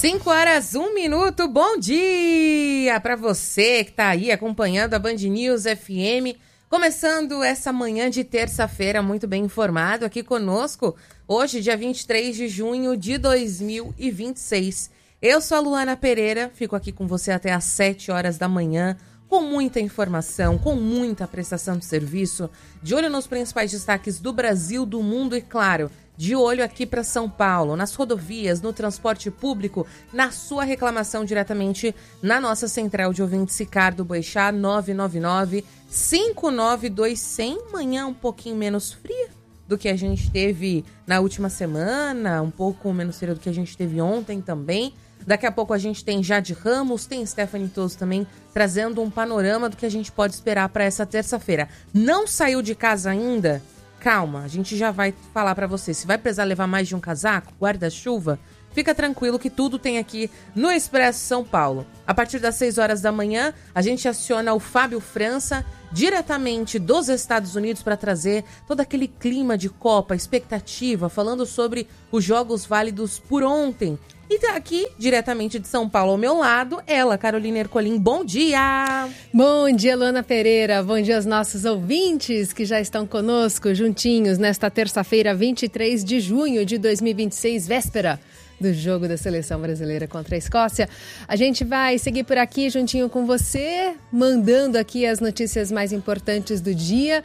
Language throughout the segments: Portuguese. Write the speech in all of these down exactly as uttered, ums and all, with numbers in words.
cinco horas, um minuto, bom dia para você que está aí acompanhando a Band News F M, começando essa manhã de terça-feira muito bem informado aqui conosco, hoje dia vinte e três de junho de dois mil e vinte e seis. Eu sou a Luana Pereira, fico aqui com você até às sete horas da manhã, com muita informação, com muita prestação de serviço, de olho nos principais destaques do Brasil, do mundo e, claro, de olho aqui para São Paulo, nas rodovias, no transporte público, na sua reclamação diretamente na nossa central de ouvintes Ricardo Boechat, nove nove nove, cinco nove dois zero zero. Manhã um pouquinho menos fria do que a gente teve na última semana, um pouco menos fria do que a gente teve ontem também. Daqui a pouco a gente tem Jade Ramos, tem Stephanie Toso também, trazendo um panorama do que a gente pode esperar para essa terça-feira. Não saiu de casa ainda? Calma, a gente já vai falar para você. Se vai precisar levar mais de um casaco, guarda-chuva, fica tranquilo que tudo tem aqui no Expresso São Paulo. A partir das seis horas da manhã, a gente aciona o Fábio França, diretamente dos Estados Unidos, para trazer todo aquele clima de Copa, expectativa, falando sobre os jogos válidos por ontem. E tá aqui, diretamente de São Paulo ao meu lado, ela, Carolina Ercolim. Bom dia! Bom dia, Luana Pereira. Bom dia aos nossos ouvintes que já estão conosco, juntinhos, nesta terça-feira, vinte e três de junho de dois mil e vinte e seis, véspera do jogo da Seleção Brasileira contra a Escócia. A gente vai seguir por aqui juntinho com você, mandando aqui as notícias mais importantes do dia,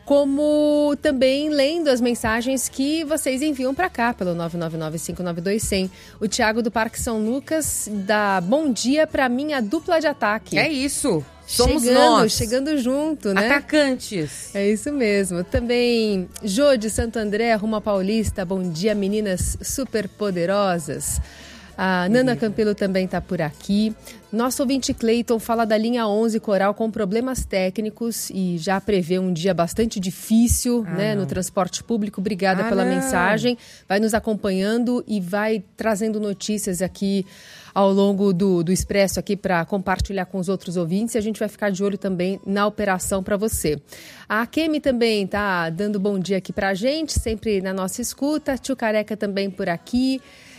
como também lendo as mensagens que vocês enviam para cá pelo nove nove nove, cinco nove dois, zero zero. O Thiago do Parque São Lucas dá bom dia para minha dupla de ataque. É isso, somos chegando, nós. Chegando junto, né? Atacantes. É isso mesmo. Também Jô de Santo André, Rumo a Paulista, bom dia meninas super poderosas. A Nana Campelo também está por aqui. Nosso ouvinte Cleiton fala da linha onze Coral com problemas técnicos e já prevê um dia bastante difícil, ah, né, no transporte público. Obrigada ah, pela não. mensagem. Vai nos acompanhando e vai trazendo notícias aqui ao longo do, do Expresso aqui para compartilhar com os outros ouvintes. E a gente vai ficar de olho também na operação para você. A Kemi também está dando bom dia aqui para a gente, sempre na nossa escuta. Tio Careca também por aqui.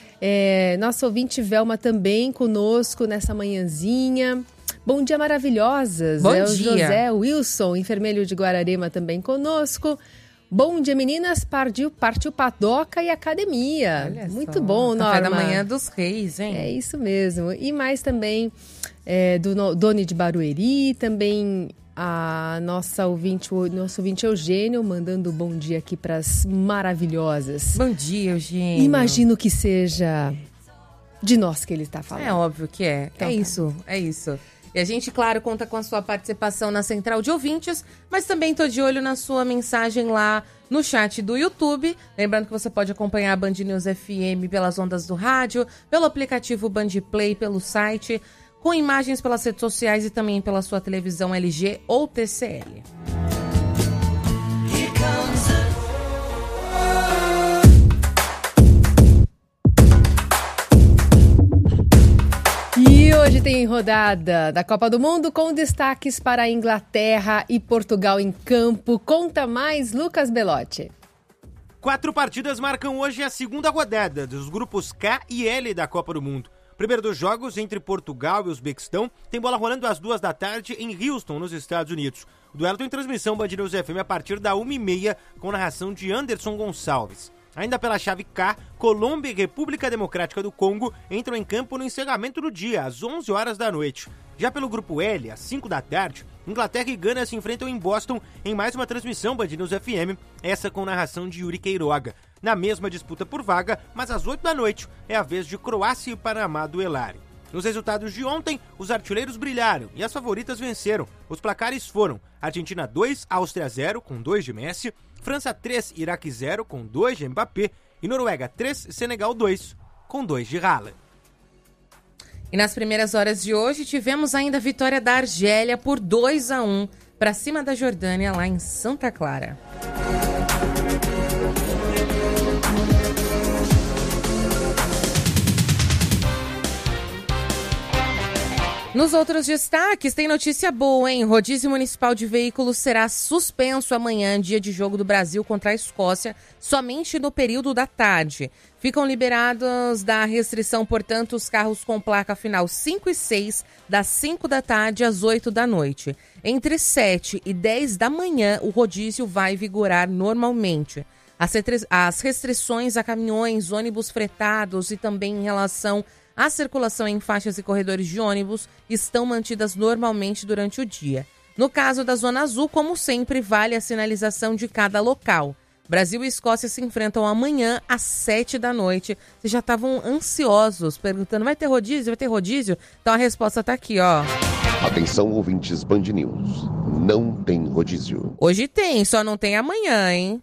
É, nosso ouvinte Velma também conosco nessa manhãzinha. Bom dia, maravilhosas. Bom é dia. O José Wilson, enfermeiro de Guararema, também conosco. Bom dia, meninas. Partiu, partiu padoca e academia. Olha muito só. bom, Norma. Café da manhã dos reis, hein? É isso mesmo. E mais também é, do Doni de Barueri, também a nossa ouvinte, o nosso ouvinte Eugênio, mandando bom dia aqui para as maravilhosas. Bom dia, Eugênio. Imagino que seja de nós que ele está falando. É óbvio que é. Então, é tá. isso, é isso. E a gente, claro, conta com a sua participação na central de ouvintes, mas também tô de olho na sua mensagem lá no chat do YouTube. Lembrando que você pode acompanhar a Band News F M pelas ondas do rádio, pelo aplicativo Band Play, pelo site, com imagens pelas redes sociais e também pela sua televisão L G ou T C L. E hoje tem rodada da Copa do Mundo com destaques para a Inglaterra e Portugal em campo. Conta mais, Lucas Belotti. Quatro partidas marcam hoje a segunda rodada dos grupos K e L da Copa do Mundo. Primeiro dos jogos entre Portugal e Uzbequistão tem bola rolando às duas da tarde em Houston, nos Estados Unidos. O duelo tem transmissão Band News F M a partir da uma e meia com narração de Anderson Gonçalves. Ainda pela chave K, Colômbia e República Democrática do Congo entram em campo no encerramento do dia, às onze horas da noite. Já pelo grupo L, às cinco da tarde, Inglaterra e Gana se enfrentam em Boston em mais uma transmissão Band News F M, essa com narração de Yuri Queiroga. Na mesma disputa por vaga, mas às oito da noite, é a vez de Croácia e Panamá duelarem. Nos resultados de ontem, os artilheiros brilharam e as favoritas venceram. Os placares foram Argentina dois, Áustria zero, com dois de Messi, França três, Iraque zero, com dois de Mbappé, e Noruega três, Senegal dois, com dois de Haaland. E nas primeiras horas de hoje, tivemos ainda a vitória da Argélia por dois a um para cima da Jordânia, lá em Santa Clara. Nos outros destaques, tem notícia boa, hein? Rodízio Municipal de Veículos será suspenso amanhã, dia de jogo do Brasil contra a Escócia, somente no período da tarde. Ficam liberados da restrição, portanto, os carros com placa final cinco e seis, das cinco da tarde às oito da noite. Entre sete e dez da manhã, o rodízio vai vigorar normalmente. As restrições a caminhões, ônibus fretados e também em relação à circulação em faixas e corredores de ônibus estão mantidas normalmente durante o dia. No caso da Zona Azul, como sempre, vale a sinalização de cada local. Brasil e Escócia se enfrentam amanhã às sete da noite. Vocês já estavam ansiosos, perguntando, vai ter rodízio? Vai ter rodízio? Então a resposta tá aqui, ó. Atenção, ouvintes Band News. Não tem rodízio. Hoje tem, só não tem amanhã, hein?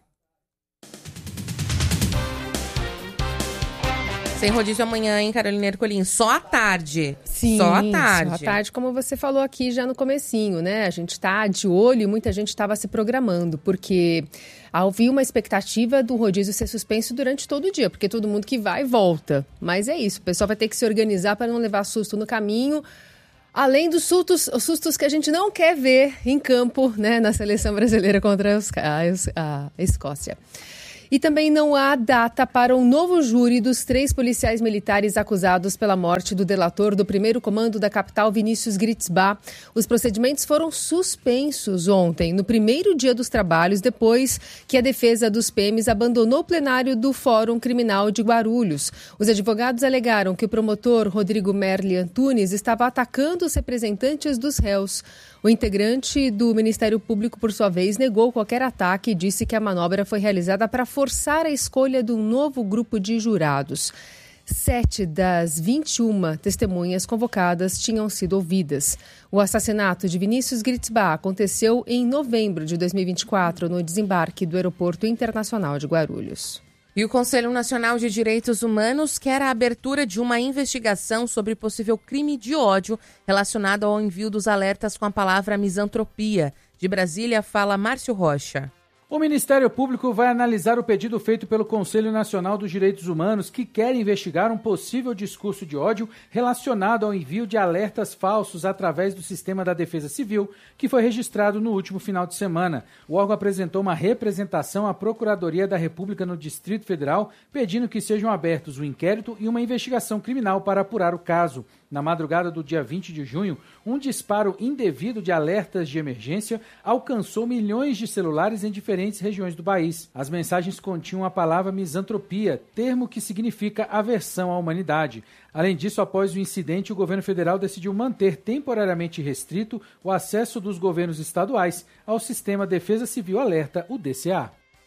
Sem rodízio amanhã, hein, Carolina Ercolim? Só à tarde. Sim, só à tarde. Só à tarde, como você falou aqui já no comecinho, né? A gente tá de olho e muita gente estava se programando, porque havia uma expectativa do rodízio ser suspenso durante todo o dia, porque todo mundo que vai, volta. Mas é isso, o pessoal vai ter que se organizar para não levar susto no caminho, além dos sustos, os sustos que a gente não quer ver em campo, né, na seleção brasileira contra os, a, a Escócia. E também não há data para um novo júri dos três policiais militares acusados pela morte do delator do primeiro comando da capital, Vinícius Gritzbach. Os procedimentos foram suspensos ontem, no primeiro dia dos trabalhos, depois que a defesa dos P Ms abandonou o plenário do Fórum Criminal de Guarulhos. Os advogados alegaram que o promotor Rodrigo Merli Antunes estava atacando os representantes dos réus. O integrante do Ministério Público, por sua vez, negou qualquer ataque e disse que a manobra foi realizada para forçar a escolha de um novo grupo de jurados. Sete das vinte e uma testemunhas convocadas tinham sido ouvidas. O assassinato de Vinícius Gritzbach aconteceu em novembro de dois mil e vinte e quatro, no desembarque do Aeroporto Internacional de Guarulhos. E o Conselho Nacional de Direitos Humanos quer a abertura de uma investigação sobre possível crime de ódio relacionado ao envio dos alertas com a palavra misantropia. De Brasília, fala Márcio Rocha. O Ministério Público vai analisar o pedido feito pelo Conselho Nacional dos Direitos Humanos, que quer investigar um possível discurso de ódio relacionado ao envio de alertas falsos através do Sistema da Defesa Civil, que foi registrado no último final de semana. O órgão apresentou uma representação à Procuradoria da República no Distrito Federal, pedindo que sejam abertos um inquérito e uma investigação criminal para apurar o caso. Na madrugada do dia vinte de junho, um disparo indevido de alertas de emergência alcançou milhões de celulares em diferentes regiões do país. As mensagens continham a palavra misantropia, termo que significa aversão à humanidade. Além disso, após o incidente, o governo federal decidiu manter temporariamente restrito o acesso dos governos estaduais ao Sistema Defesa Civil Alerta, o D C A.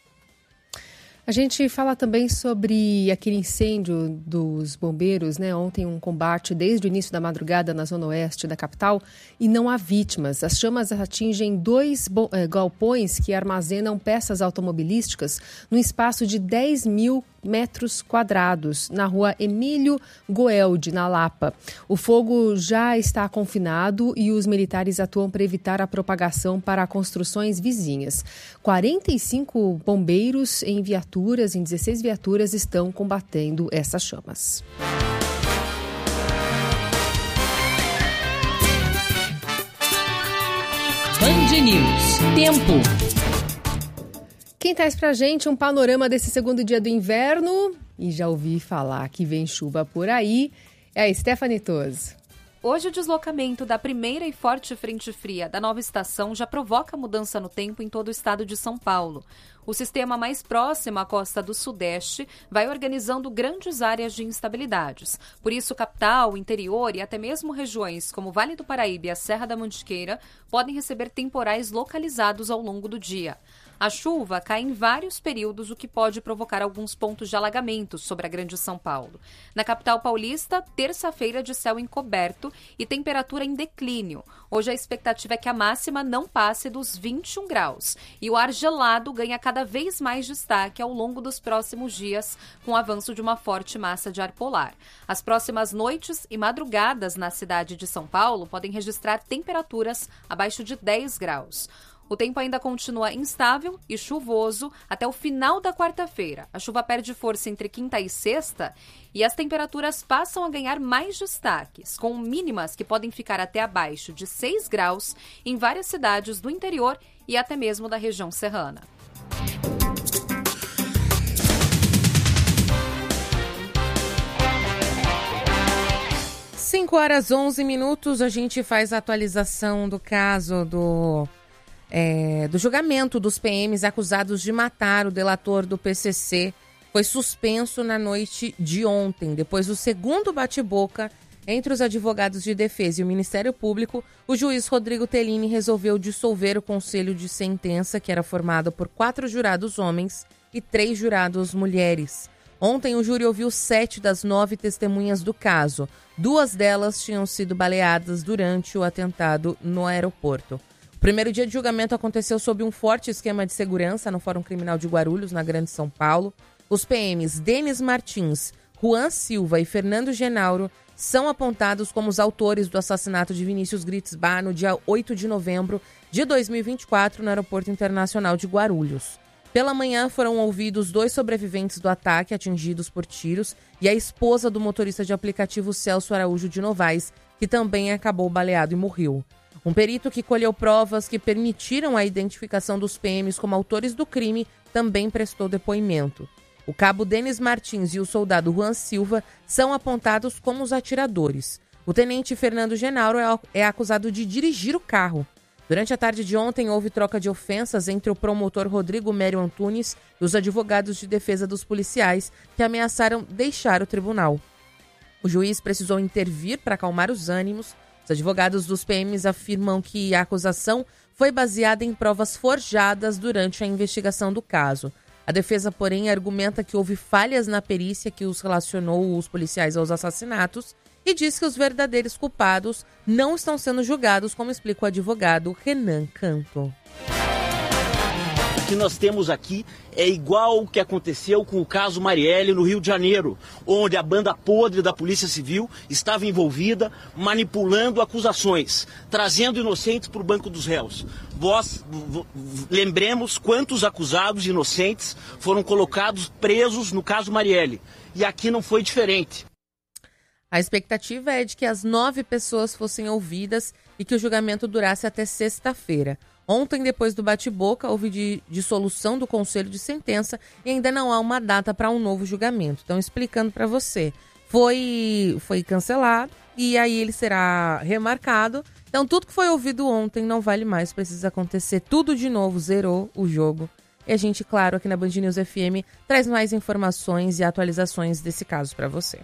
A gente fala também sobre aquele incêndio dos bombeiros, né? Ontem um combate desde o início da madrugada na zona oeste da capital e não há vítimas. As chamas atingem dois galpões que armazenam peças automobilísticas num espaço de dez mil metros quadrados, na rua Emílio Goeldi, na Lapa. O fogo já está confinado e os militares atuam para evitar a propagação para construções vizinhas. quarenta e cinco bombeiros em viaturas, em dezesseis viaturas, estão combatendo essas chamas. Band News. Tempo. Quem traz pra gente um panorama desse segundo dia do inverno, e já ouvi falar que vem chuva por aí, é a Stephanie Toso. Hoje o deslocamento da primeira e forte frente fria da nova estação já provoca mudança no tempo em todo o estado de São Paulo. O sistema mais próximo à costa do Sudeste vai organizando grandes áreas de instabilidades. Por isso, capital, interior e até mesmo regiões como Vale do Paraíba e a Serra da Mantiqueira podem receber temporais localizados ao longo do dia. A chuva cai em vários períodos, o que pode provocar alguns pontos de alagamento sobre a Grande São Paulo. Na capital paulista, terça-feira de céu encoberto e temperatura em declínio. Hoje a expectativa é que a máxima não passe dos vinte e um graus. E o ar gelado ganha cada vez mais destaque ao longo dos próximos dias, com o avanço de uma forte massa de ar polar. As próximas noites e madrugadas na cidade de São Paulo podem registrar temperaturas abaixo de dez graus. O tempo ainda continua instável e chuvoso até o final da quarta-feira. A chuva perde força entre quinta e sexta e as temperaturas passam a ganhar mais destaques, com mínimas que podem ficar até abaixo de seis graus em várias cidades do interior e até mesmo da região serrana. cinco horas e onze minutos, a gente faz a atualização do caso do, é, do julgamento dos P Ms acusados de matar o delator do P C C. Foi suspenso na noite de ontem. Depois do segundo bate-boca entre os advogados de defesa e o Ministério Público, o juiz Rodrigo Tellini resolveu dissolver o conselho de sentença, que era formado por quatro jurados homens e três jurados mulheres. Ontem, o júri ouviu sete das nove testemunhas do caso. Duas delas tinham sido baleadas durante o atentado no aeroporto. O primeiro dia de julgamento aconteceu sob um forte esquema de segurança no Fórum Criminal de Guarulhos, na Grande São Paulo. Os P Ms Denis Martins, Juan Silva e Fernando Genauro são apontados como os autores do assassinato de Vinícius Gritzbach no dia oito de novembro de dois mil e vinte e quatro no Aeroporto Internacional de Guarulhos. Pela manhã foram ouvidos dois sobreviventes do ataque atingidos por tiros e a esposa do motorista de aplicativo Celso Araújo de Novaes, que também acabou baleado e morreu. Um perito que colheu provas que permitiram a identificação dos P Ms como autores do crime também prestou depoimento. O cabo Denis Martins e o soldado Juan Silva são apontados como os atiradores. O tenente Fernando Genauro é acusado de dirigir o carro. Durante a tarde de ontem, houve troca de ofensas entre o promotor Rodrigo Mério Antunes e os advogados de defesa dos policiais, que ameaçaram deixar o tribunal. O juiz precisou intervir para acalmar os ânimos. Os advogados dos P Ms afirmam que a acusação foi baseada em provas forjadas durante a investigação do caso. A defesa, porém, argumenta que houve falhas na perícia que os relacionou os policiais aos assassinatos e diz que os verdadeiros culpados não estão sendo julgados, como explica o advogado Renan Canto. O que nós temos aqui é igual o que aconteceu com o caso Marielle no Rio de Janeiro, onde a banda podre da Polícia Civil estava envolvida, manipulando acusações, trazendo inocentes para o banco dos réus. Vós lembremos quantos acusados inocentes foram colocados presos no caso Marielle. E aqui não foi diferente. A expectativa é de que as nove pessoas fossem ouvidas e que o julgamento durasse até sexta-feira. Ontem, depois do bate-boca, houve de, dissolução do conselho de sentença e ainda não há uma data para um novo julgamento. Então, explicando para você, foi, foi cancelado e aí ele será remarcado. Então, tudo que foi ouvido ontem não vale mais, precisa acontecer tudo de novo, zerou o jogo. E a gente, claro, aqui na Band News F M, traz mais informações e atualizações desse caso para você.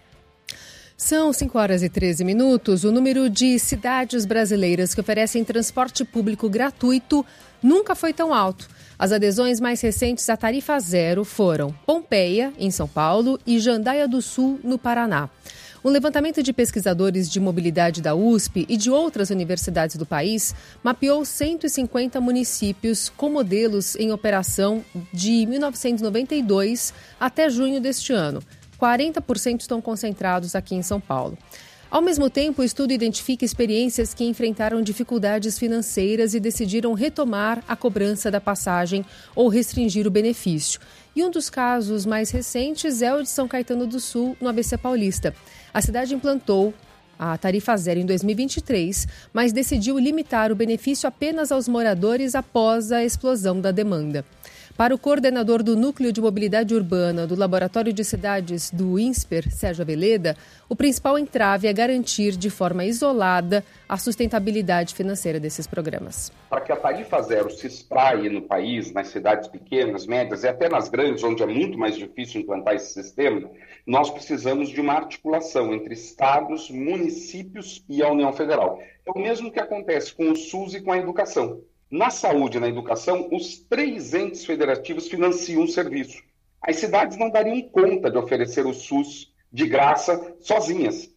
São cinco horas e treze minutos. O número de cidades brasileiras que oferecem transporte público gratuito nunca foi tão alto. As adesões mais recentes à tarifa zero foram Pompeia, em São Paulo, e Jandaia do Sul, no Paraná. Um levantamento de pesquisadores de mobilidade da U S P e de outras universidades do país mapeou cento e cinquenta municípios com modelos em operação de mil novecentos e noventa e dois até junho deste ano. quarenta por cento estão concentrados aqui em São Paulo. Ao mesmo tempo, o estudo identifica experiências que enfrentaram dificuldades financeiras e decidiram retomar a cobrança da passagem ou restringir o benefício. E um dos casos mais recentes é o de São Caetano do Sul, no A B C Paulista. A cidade implantou a tarifa zero em dois mil e vinte e três, mas decidiu limitar o benefício apenas aos moradores após a explosão da demanda. Para o coordenador do Núcleo de Mobilidade Urbana do Laboratório de Cidades do INSPER, Sérgio Aveleda, o principal entrave é garantir de forma isolada a sustentabilidade financeira desses programas. Para que a tarifa zero se espraie no país, nas cidades pequenas, médias e até nas grandes, onde é muito mais difícil implantar esse sistema, nós precisamos de uma articulação entre estados, municípios e a União Federal. É o mesmo que acontece com o SUS e com a educação. Na saúde e na educação, os três entes federativos financiam o serviço. As cidades não dariam conta de oferecer o SUS de graça sozinhas.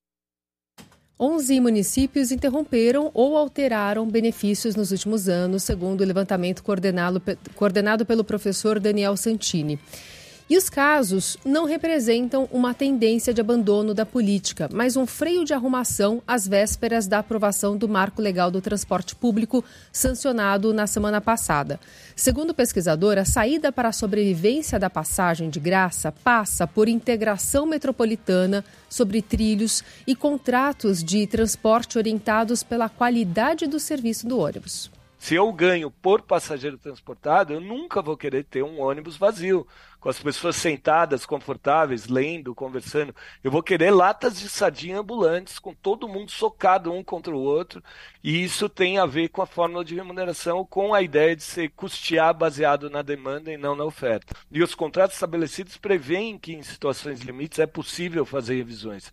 onze municípios interromperam ou alteraram benefícios nos últimos anos, segundo o levantamento coordenado, coordenado pelo professor Daniel Santini. E E os casos não representam uma tendência de abandono da política, mas um freio de arrumação às vésperas da aprovação do Marco Legal do Transporte Público, sancionado na semana passada. Segundo o pesquisador, a saída para a sobrevivência da passagem de graça passa por integração metropolitana sobre trilhos e contratos de transporte orientados pela qualidade do serviço do ônibus. Se eu ganho por passageiro transportado, eu nunca vou querer ter um ônibus vazio, com as pessoas sentadas, confortáveis, lendo, conversando. Eu vou querer latas de sardinha ambulantes, com todo mundo socado um contra o outro. E isso tem a ver com a fórmula de remuneração, com a ideia de ser custear baseado na demanda e não na oferta. E os contratos estabelecidos prevêem que, em situações limites, é possível fazer revisões.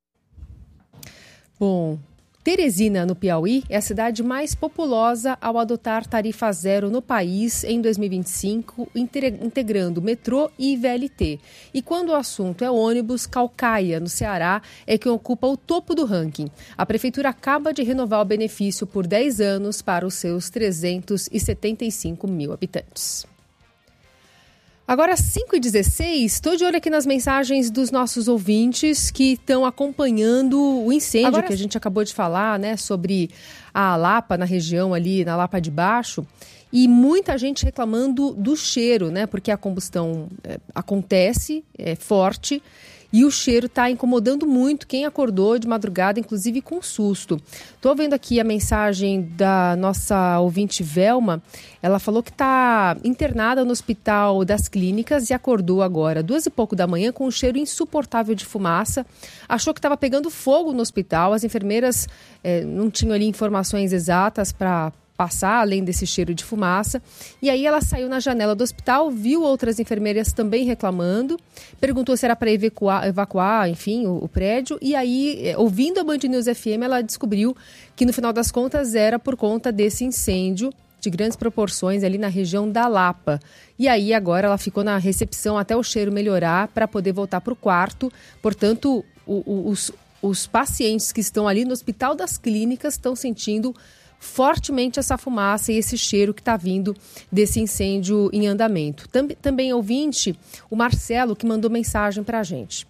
Bom... Teresina, no Piauí, é a cidade mais populosa ao adotar tarifa zero no país em dois mil e vinte e cinco, integrando metrô e V L T. E quando o assunto é ônibus, Caucaia, no Ceará, é quem ocupa o topo do ranking. A prefeitura acaba de renovar o benefício por dez anos para os seus trezentos e setenta e cinco mil habitantes. Agora, cinco e dezesseis, estou de olho aqui nas mensagens dos nossos ouvintes que estão acompanhando o incêndio Agora... que a gente acabou de falar, né, sobre a Lapa, na região ali, na Lapa de Baixo. E muita gente reclamando do cheiro, né, porque a combustão é, acontece, é forte, e o cheiro está incomodando muito quem acordou de madrugada, inclusive com susto. Estou vendo aqui a mensagem da nossa ouvinte Velma. Ela falou que está internada no Hospital das Clínicas e acordou agora, duas e pouco da manhã, com um cheiro insuportável de fumaça. Achou que estava pegando fogo no hospital. As enfermeiras eh, não tinham ali informações exatas para passar, além desse cheiro de fumaça. E aí ela saiu na janela do hospital, viu outras enfermeiras também reclamando, perguntou se era para evacuar, evacuar, enfim, o, o prédio. E aí, ouvindo a Band News F M, ela descobriu que, no final das contas, era por conta desse incêndio de grandes proporções ali na região da Lapa. E aí, agora, ela ficou na recepção até o cheiro melhorar para poder voltar para o quarto. Portanto, o, o, os, os pacientes que estão ali no Hospital das Clínicas estão sentindo fortemente essa fumaça e esse cheiro que está vindo desse incêndio em andamento. Tamb- também ouvinte, o Marcelo, que mandou mensagem para a gente.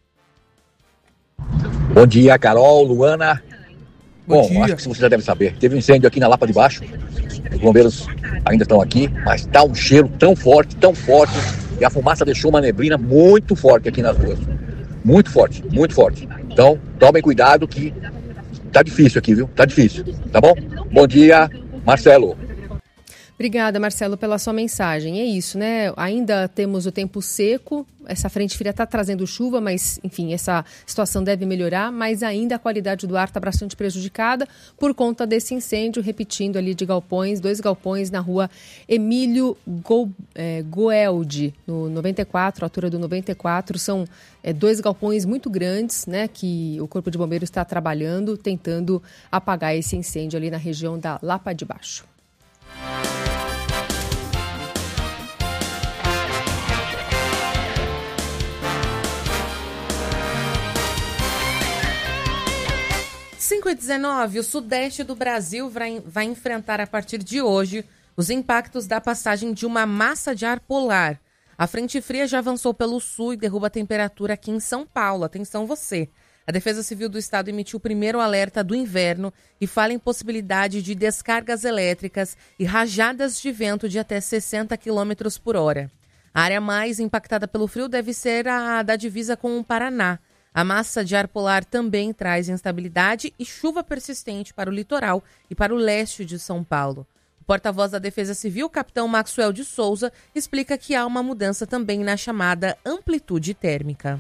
Bom dia, Carol, Luana. Bom, Bom dia. acho que você já deve saber. Teve um incêndio aqui na Lapa de Baixo. Os bombeiros ainda estão aqui, mas está um cheiro tão forte, tão forte, e a fumaça deixou uma neblina muito forte aqui nas ruas. Muito forte, muito forte. Então, tomem cuidado que tá difícil aqui, viu? Tá difícil, tá bom? Bom dia, Marcelo. Obrigada, Marcelo, pela sua mensagem. É isso, né? Ainda temos o tempo seco, essa frente fria está trazendo chuva, mas, enfim, essa situação deve melhorar, mas ainda a qualidade do ar está bastante prejudicada por conta desse incêndio, repetindo ali de galpões, dois galpões na rua Emílio Go, é, Goeldi, no noventa e quatro, altura do noventa e quatro, são é, dois galpões muito grandes, né, que o Corpo de Bombeiros está trabalhando, tentando apagar esse incêndio ali na região da Lapa de Baixo. cinco e dezenove, o sudeste do Brasil vai, vai enfrentar a partir de hoje os impactos da passagem de uma massa de ar polar. A frente fria já avançou pelo sul e derruba a temperatura aqui em São Paulo. Atenção você! A Defesa Civil do Estado emitiu o primeiro alerta do inverno e fala em possibilidade de descargas elétricas e rajadas de vento de até sessenta quilômetros por hora. A área mais impactada pelo frio deve ser a da divisa com o Paraná. A massa de ar polar também traz instabilidade e chuva persistente para o litoral e para o leste de São Paulo. O porta-voz da Defesa Civil, capitão Maxwell de Souza, explica que há uma mudança também na chamada amplitude térmica.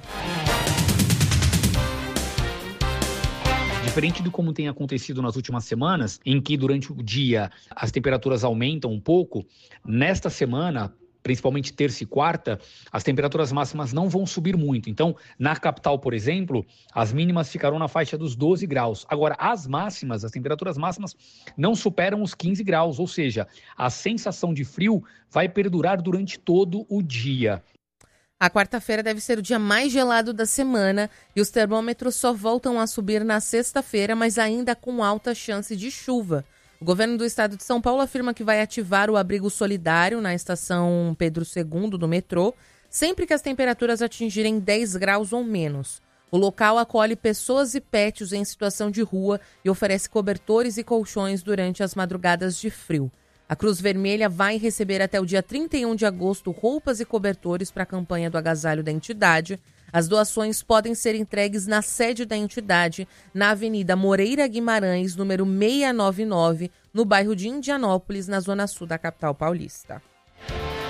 Diferente do como tem acontecido nas últimas semanas, em que durante o dia as temperaturas aumentam um pouco, nesta semana, principalmente terça e quarta, as temperaturas máximas não vão subir muito. Então, na capital, por exemplo, as mínimas ficarão na faixa dos doze graus. Agora, as máximas, as temperaturas máximas não superam os quinze graus, ou seja, a sensação de frio vai perdurar durante todo o dia. A quarta-feira deve ser o dia mais gelado da semana e os termômetros só voltam a subir na sexta-feira, mas ainda com alta chance de chuva. O governo do estado de São Paulo afirma que vai ativar o abrigo solidário na estação Pedro segundo do metrô. sempre que as temperaturas atingirem dez graus ou menos. O local acolhe pessoas e pets em situação de rua e oferece cobertores e colchões durante as madrugadas de frio. A Cruz Vermelha vai receber até o dia trinta e um de agosto roupas e cobertores para a campanha do agasalho da entidade. As doações podem ser entregues na sede da entidade, na Avenida Moreira Guimarães, número seiscentos e noventa e nove, no bairro de Indianópolis, na zona sul da capital paulista.